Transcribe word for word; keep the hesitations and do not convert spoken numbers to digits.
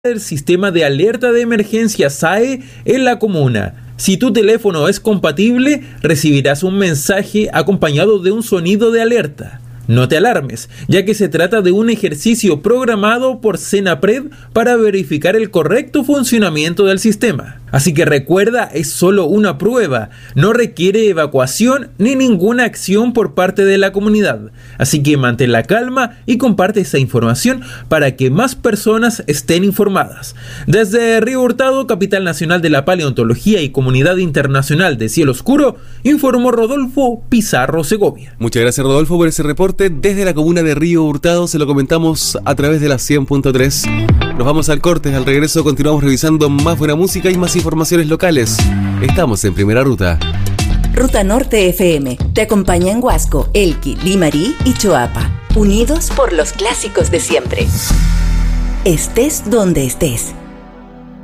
el sistema de alerta de emergencia S A E en la comuna. Si tu teléfono es compatible, recibirás un mensaje acompañado de un sonido de alerta. No te alarmes, ya que se trata de un ejercicio programado por Senapred para verificar el correcto funcionamiento del sistema. Así que recuerda, es solo una prueba, no requiere evacuación ni ninguna acción por parte de la comunidad. Así que mantén la calma y comparte esa información para que más personas estén informadas. Desde Río Hurtado, capital nacional de la paleontología y comunidad internacional de cielo oscuro, informó Rodolfo Pizarro Segovia. Muchas gracias, Rodolfo, por ese reporte. Desde la comuna de Río Hurtado se lo comentamos a través de la cien punto tres. Nos vamos al corte, al regreso continuamos revisando más buena música y más informaciones locales. Estamos en Primera Ruta. Ruta Norte F M te acompaña en Huasco, Elqui, Limarí y Choapa. Unidos por los clásicos de siempre. Estés donde estés.